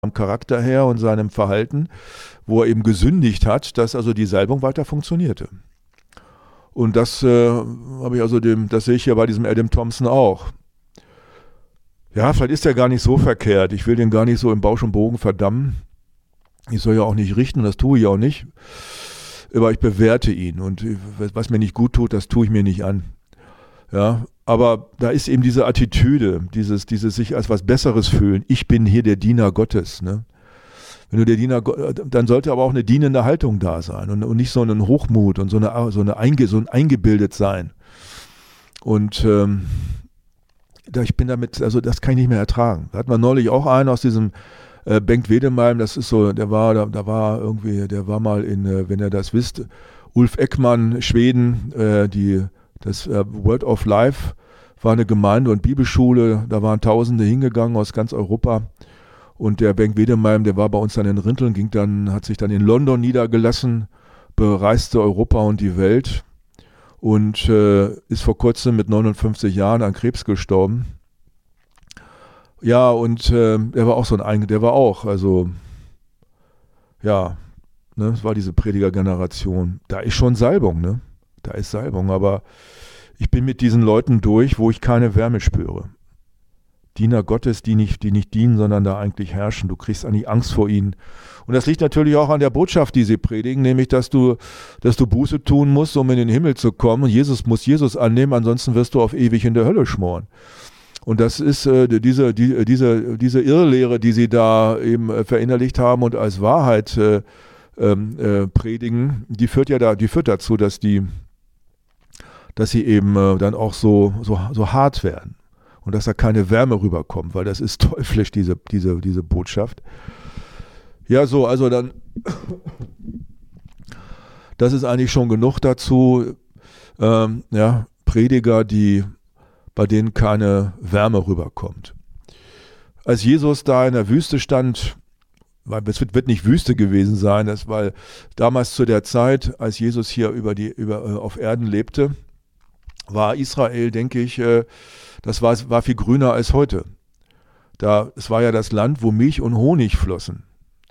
Charakter her und seinem Verhalten, wo er eben gesündigt hat, dass also die Salbung weiter funktionierte. Und das habe ich also das sehe ich ja bei diesem Adam Thompson auch. Ja, vielleicht ist er gar nicht so verkehrt. Ich will den gar nicht so im Bausch und Bogen verdammen. Ich soll ja auch nicht richten, das tue ich auch nicht. Aber ich bewerte ihn und was mir nicht gut tut, das tue ich mir nicht an. Ja, aber da ist eben diese Attitüde, dieses sich als was Besseres fühlen. Ich bin hier der Diener Gottes. Ne? Wenn du der Diener, dann sollte aber auch eine dienende Haltung da sein und nicht so ein Hochmut und so ein eingebildet sein. Und ich bin damit, also das kann ich nicht mehr ertragen. Da hat man neulich auch einen aus diesem Bengt Wedemeyer, das ist so, der war mal in, wenn ihr das wisst, Ulf Ekman, Schweden, das Word of Life war eine Gemeinde und Bibelschule, da waren Tausende hingegangen aus ganz Europa. Und der Bengt Wedemeyer, der war bei uns dann in Rinteln, hat sich dann in London niedergelassen, bereiste Europa und die Welt und ist vor kurzem mit 59 Jahren an Krebs gestorben. Ja, und der war auch also, ja, ne, es war diese Predigergeneration. Da ist schon Salbung, ne? Da ist Salbung, aber ich bin mit diesen Leuten durch, wo ich keine Wärme spüre. Diener Gottes, die nicht dienen, sondern da eigentlich herrschen. Du kriegst eigentlich Angst vor ihnen. Und das liegt natürlich auch an der Botschaft, die sie predigen, nämlich, dass du Buße tun musst, um in den Himmel zu kommen. Und Jesus muss Jesus annehmen, ansonsten wirst du auf ewig in der Hölle schmoren. Und das ist diese Irrlehre, die sie da eben verinnerlicht haben und als Wahrheit predigen, die führt dazu, dass sie eben dann auch so hart werden und dass da keine Wärme rüberkommt, weil das ist teuflisch, diese Botschaft. Ja, so, also dann, das ist eigentlich schon genug dazu, Prediger, bei denen keine Wärme rüberkommt. Als Jesus da in der Wüste stand, weil es wird nicht Wüste gewesen sein, weil damals zu der Zeit, als Jesus hier auf Erden lebte, war Israel, denke ich, das war viel grüner als heute. Es war ja das Land, wo Milch und Honig flossen.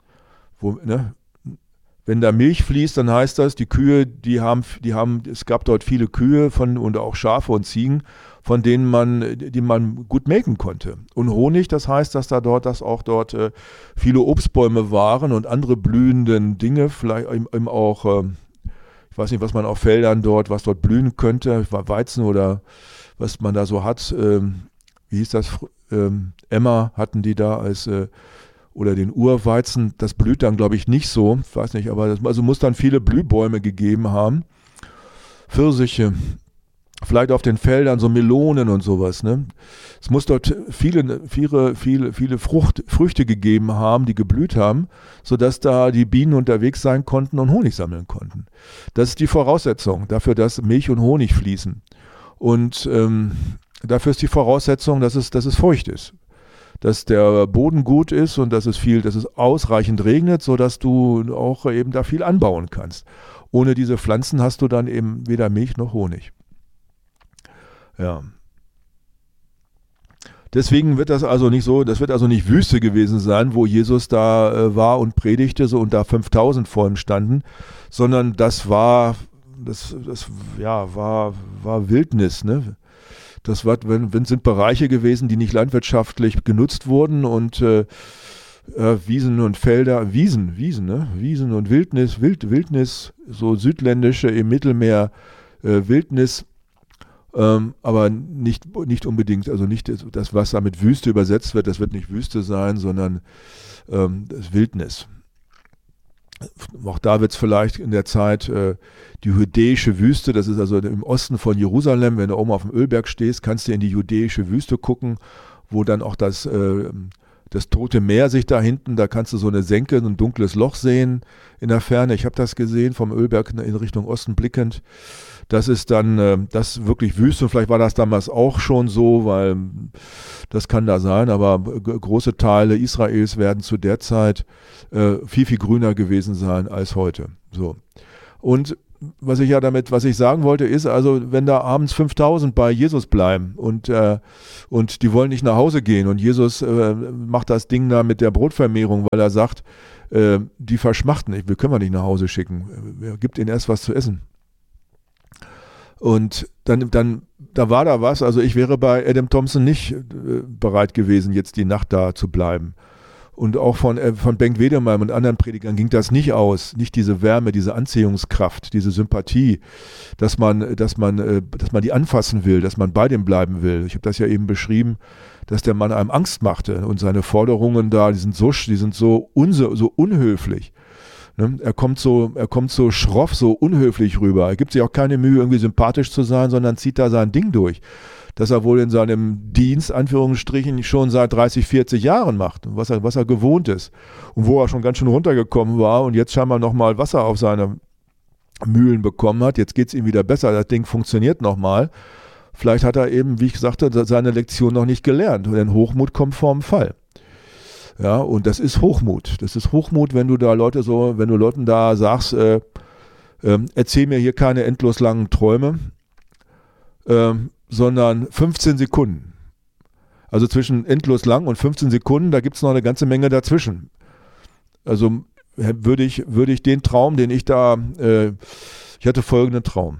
Wenn da Milch fließt, dann heißt das, die Kühe, es gab dort viele Kühe und auch Schafe und Ziegen, von denen die man gut melken konnte. Und Honig, das heißt, dass auch dort viele Obstbäume waren und andere blühenden Dinge, vielleicht eben auch, ich weiß nicht, was man auf Feldern was dort blühen könnte, Weizen oder was man da so hat, wie hieß das, Emmer hatten die da oder den Urweizen, das blüht dann, glaube ich, nicht so, ich weiß nicht, aber also muss dann viele Blühbäume gegeben haben, Pfirsiche, vielleicht auf den Feldern so Melonen und sowas, ne? Es muss dort viele Früchte gegeben haben, die geblüht haben, sodass da die Bienen unterwegs sein konnten und Honig sammeln konnten. Das ist die Voraussetzung dafür, dass Milch und Honig fließen. Und dafür ist die Voraussetzung, dass es feucht ist. Dass der Boden gut ist und dass es ausreichend regnet, sodass du auch eben da viel anbauen kannst. Ohne diese Pflanzen hast du dann eben weder Milch noch Honig. Ja. Deswegen wird das wird also nicht Wüste gewesen sein, wo Jesus da war und predigte so und da 5000 vor ihm standen, sondern das war Wildnis, ne? Das sind Bereiche gewesen, die nicht landwirtschaftlich genutzt wurden und Wiesen und Felder, Wiesen und Wildnis, so südländische im Mittelmeer Wildnis, aber nicht unbedingt, also nicht das, was da mit Wüste übersetzt wird, das wird nicht Wüste sein, sondern das Wildnis. Auch da wird es vielleicht in der Zeit die judäische Wüste, das ist also im Osten von Jerusalem, wenn du oben auf dem Ölberg stehst, kannst du in die judäische Wüste gucken, wo dann auch das Tote Meer sich da hinten, da kannst du so eine Senke, ein dunkles Loch sehen in der Ferne. Ich habe das gesehen, vom Ölberg in Richtung Osten blickend. Das ist dann das wirklich Wüste. Vielleicht war das damals auch schon so, weil das kann da sein, aber große Teile Israels werden zu der Zeit viel, viel grüner gewesen sein als heute. So. Und was ich sagen wollte, ist, also wenn da abends 5000 bei Jesus bleiben und die wollen nicht nach Hause gehen und Jesus macht das Ding da mit der Brotvermehrung, weil er sagt, die verschmachten, wir können wir nicht nach Hause schicken, gibt ihnen erst was zu essen. Und da war da was, also ich wäre bei Adam Thompson nicht bereit gewesen, jetzt die Nacht da zu bleiben. Und auch von Bengt Wedemeyer und anderen Predigern ging das nicht aus. Nicht diese Wärme, diese Anziehungskraft, diese Sympathie, dass man die anfassen will, dass man bei dem bleiben will. Ich habe das ja eben beschrieben, dass der Mann einem Angst machte und seine Forderungen da, die sind so unhöflich. Ne? Er kommt so schroff, so unhöflich rüber. Er gibt sich auch keine Mühe, irgendwie sympathisch zu sein, sondern zieht da sein Ding durch, das er wohl in seinem Dienst, Anführungsstrichen, schon seit 30, 40 Jahren macht, was er gewohnt ist und wo er schon ganz schön runtergekommen war und jetzt scheinbar nochmal Wasser auf seine Mühlen bekommen hat. Jetzt geht es ihm wieder besser, das Ding funktioniert nochmal. Vielleicht hat er eben, wie ich sagte, seine Lektion noch nicht gelernt, denn Hochmut kommt vorm Fall. Ja, und das ist Hochmut. Das ist Hochmut, wenn du Leuten da sagst, erzähl mir hier keine endlos langen Träume, sondern 15 Sekunden. Also zwischen endlos lang und 15 Sekunden, da gibt es noch eine ganze Menge dazwischen. Also würde ich den Traum, den ich ich hatte folgenden Traum.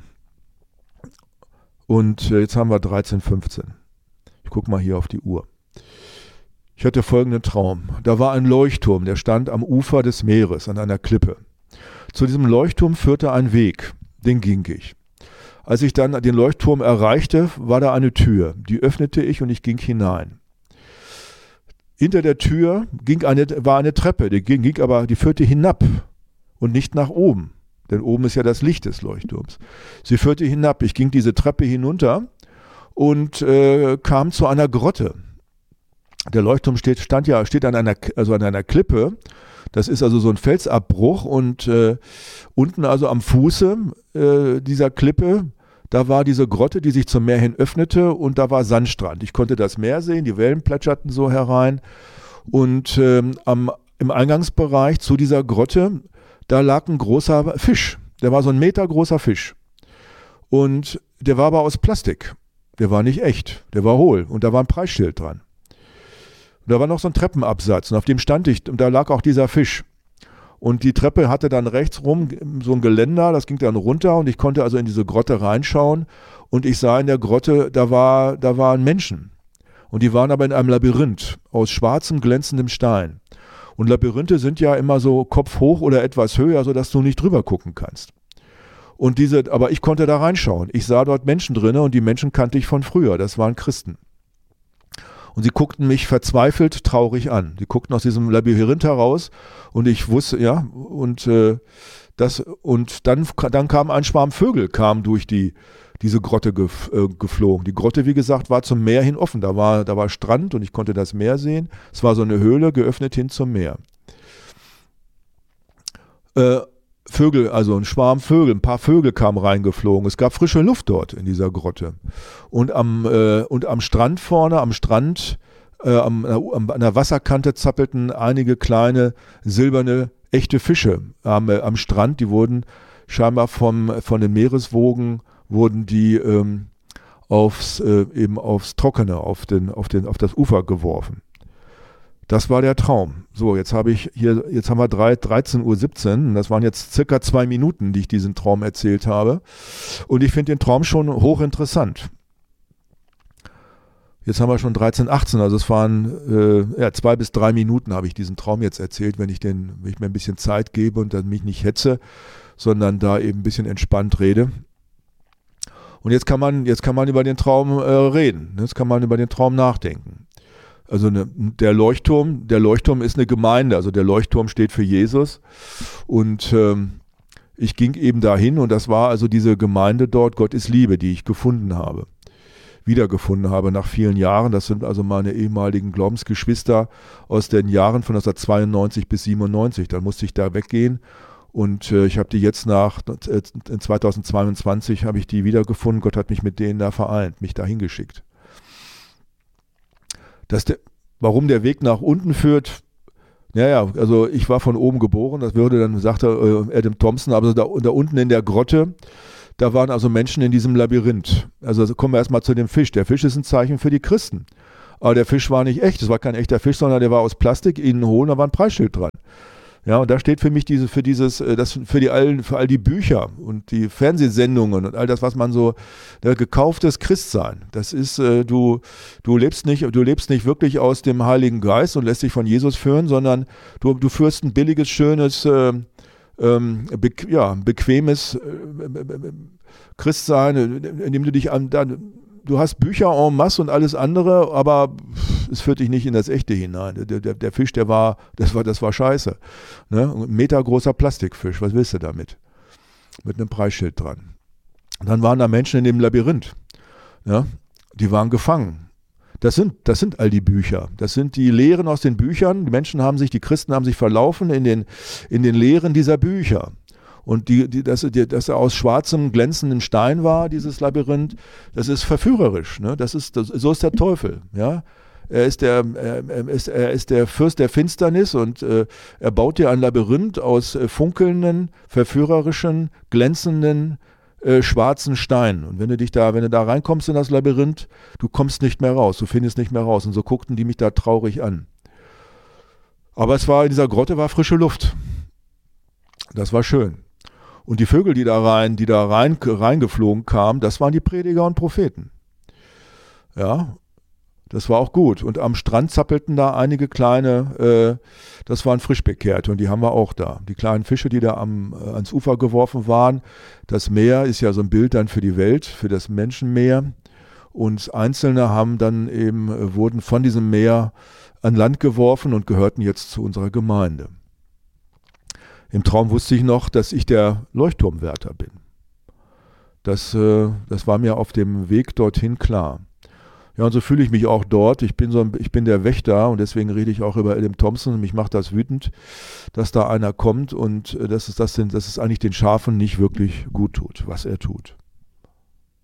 Und jetzt haben wir 13:15. Ich gucke mal hier auf die Uhr. Ich hatte folgenden Traum. Da war ein Leuchtturm, der stand am Ufer des Meeres an einer Klippe. Zu diesem Leuchtturm führte ein Weg, den ging ich. Als ich dann den Leuchtturm erreichte, war da eine Tür. Die öffnete ich und ich ging hinein. Hinter der Tür war eine Treppe, die führte hinab und nicht nach oben. Denn oben ist ja das Licht des Leuchtturms. Sie führte hinab. Ich ging diese Treppe hinunter und kam zu einer Grotte. Der Leuchtturm steht an einer Klippe. Das ist also so ein Felsabbruch und unten also am Fuße dieser Klippe, da war diese Grotte, die sich zum Meer hin öffnete und da war Sandstrand. Ich konnte das Meer sehen, die Wellen plätscherten so herein und im Eingangsbereich zu dieser Grotte, da lag ein großer Fisch. Der war so 1 Meter großer Fisch und der war aber aus Plastik. Der war nicht echt, der war hohl und da war ein Preisschild dran. Und da war noch so ein Treppenabsatz und auf dem stand ich und da lag auch dieser Fisch. Und die Treppe hatte dann rechts rum so ein Geländer, das ging dann runter und ich konnte also in diese Grotte reinschauen und ich sah in der Grotte, da waren Menschen. Und die waren aber in einem Labyrinth aus schwarzem, glänzendem Stein. Und Labyrinthe sind ja immer so kopfhoch oder etwas höher, sodass du nicht drüber gucken kannst. Aber ich konnte da reinschauen. Ich sah dort Menschen drin und die Menschen kannte ich von früher, das waren Christen. Und sie guckten mich verzweifelt traurig an. Sie guckten aus diesem Labyrinth heraus und ich wusste, ja, und dann kam ein Schwarm Vögel, kam durch diese Grotte geflogen. Die Grotte, wie gesagt, war zum Meer hin offen. Da war Strand und ich konnte das Meer sehen. Es war so eine Höhle, geöffnet hin zum Meer. Vögel, also ein Schwarm Vögel, ein paar Vögel kamen reingeflogen. Es gab frische Luft dort in dieser Grotte. Und am Strand vorne, an der Wasserkante zappelten einige kleine silberne, echte Fische am Strand. Die wurden scheinbar von den Meereswogen aufs Trockene, auf das Ufer geworfen. Das war der Traum. So, jetzt haben wir 13:17 Uhr und das waren jetzt circa 2 Minuten, die ich diesen Traum erzählt habe. Und ich finde den Traum schon hochinteressant. Jetzt haben wir schon 13:18, also es waren 2 bis 3 Minuten habe ich diesen Traum jetzt erzählt, wenn ich mir ein bisschen Zeit gebe und dann mich nicht hetze, sondern da eben ein bisschen entspannt rede. Und jetzt kann man über den Traum reden. Jetzt kann man über den Traum nachdenken. Also der Leuchtturm ist eine Gemeinde, also der Leuchtturm steht für Jesus und ich ging eben dahin und das war also diese Gemeinde dort, Gott ist Liebe, die ich wiedergefunden habe nach vielen Jahren. Das sind also meine ehemaligen Glaubensgeschwister aus den Jahren von 1992 bis 97. Dann musste ich da weggehen und ich habe die jetzt in 2022 habe ich die wiedergefunden. Gott hat mich mit denen da vereint, mich dahin geschickt. Warum der Weg nach unten führt, Ja, ja, also ich war von oben geboren, das würde dann, sagte Adam Thompson, aber da unten in der Grotte, da waren also Menschen in diesem Labyrinth. Also kommen wir erstmal zu dem Fisch. Der Fisch ist ein Zeichen für die Christen. Aber der Fisch war nicht echt, es war kein echter Fisch, sondern der war aus Plastik, innen hohl, da war ein Preisschild dran. Ja, und da steht für mich für all die Bücher und die Fernsehsendungen und all das, was man so, gekauftes Christsein. Das ist, du lebst nicht wirklich aus dem Heiligen Geist und lässt dich von Jesus führen, sondern du führst ein billiges, schönes, bequemes Christsein, indem du dich du hast Bücher en masse und alles andere, aber es führt dich nicht in das Echte hinein. Der Fisch, das war scheiße. Ne? Ein metergroßer Plastikfisch, was willst du damit? Mit einem Preisschild dran. Und dann waren da Menschen in dem Labyrinth. Ja? Die waren gefangen. Das sind all die Bücher. Das sind die Lehren aus den Büchern. Die Christen haben sich verlaufen in den Lehren dieser Bücher. Und dass er aus schwarzem, glänzendem Stein war, dieses Labyrinth, das ist verführerisch. Ne? So ist der Teufel. Ja? Er ist der Fürst der Finsternis und er baut dir ein Labyrinth aus funkelnden, verführerischen, glänzenden, schwarzen Steinen. Und wenn du da reinkommst in das Labyrinth, du kommst nicht mehr raus, du findest nicht mehr raus. Und so guckten die mich da traurig an. Aber in dieser Grotte war frische Luft. Das war schön. Und die Vögel, die da reingeflogen kamen, das waren die Prediger und Propheten. Ja, das war auch gut. Und am Strand zappelten da einige kleine, das waren Frischbekehrte und die haben wir auch da. Die kleinen Fische, die da ans Ufer geworfen waren. Das Meer ist ja so ein Bild dann für die Welt, für das Menschenmeer. Und Einzelne wurden von diesem Meer an Land geworfen und gehörten jetzt zu unserer Gemeinde. Im Traum wusste ich noch, dass ich der Leuchtturmwärter bin. Das war mir auf dem Weg dorthin klar. Ja, und so fühle ich mich auch dort. Ich bin der Wächter und deswegen rede ich auch über Adam Thompson. Mich macht das wütend, dass da einer kommt und dass es eigentlich den Schafen nicht wirklich gut tut, was er tut.